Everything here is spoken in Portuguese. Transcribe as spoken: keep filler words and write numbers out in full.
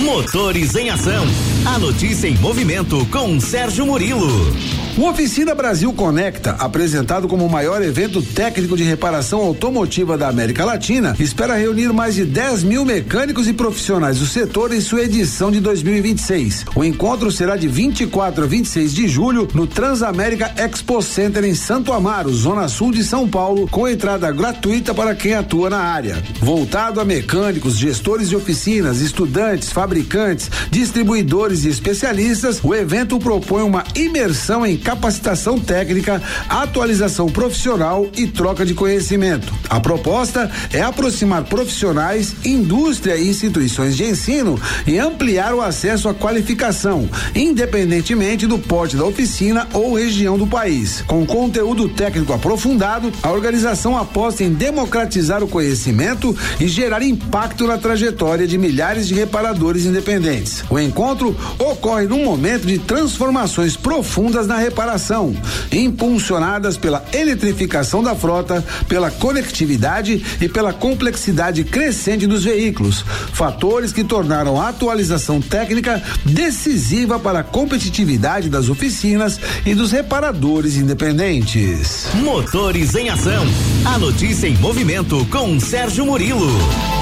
Motores em Ação. A notícia em movimento com Sérgio Murilo. O Oficina Brasil Conecta, apresentado como o maior evento técnico de reparação automotiva da América Latina, espera reunir mais de dez mil mecânicos e profissionais do setor em sua edição de dois mil e vinte e seis. O encontro será de vinte e quatro a vinte e seis de julho no Transamérica Expo Center em Santo Amaro, zona sul de São Paulo, com entrada gratuita para quem atua na área. Voltado a mecânicos, gestores de oficinas, estudantes, fabricantes, distribuidores e especialistas, o evento propõe uma imersão em capacitação técnica, atualização profissional e troca de conhecimento. A proposta é aproximar profissionais, indústria e instituições de ensino e ampliar o acesso à qualificação, independentemente do porte da oficina ou região do país. Com conteúdo técnico aprofundado, a organização aposta em democratizar o conhecimento e gerar impacto na trajetória de milhares de reparadores independentes. O encontro ocorre num momento de transformações profundas na reparação Reparação, impulsionadas pela eletrificação da frota, pela conectividade e pela complexidade crescente dos veículos, fatores que tornaram a atualização técnica decisiva para a competitividade das oficinas e dos reparadores independentes. Motores em Ação, a notícia em movimento com Sérgio Murilo.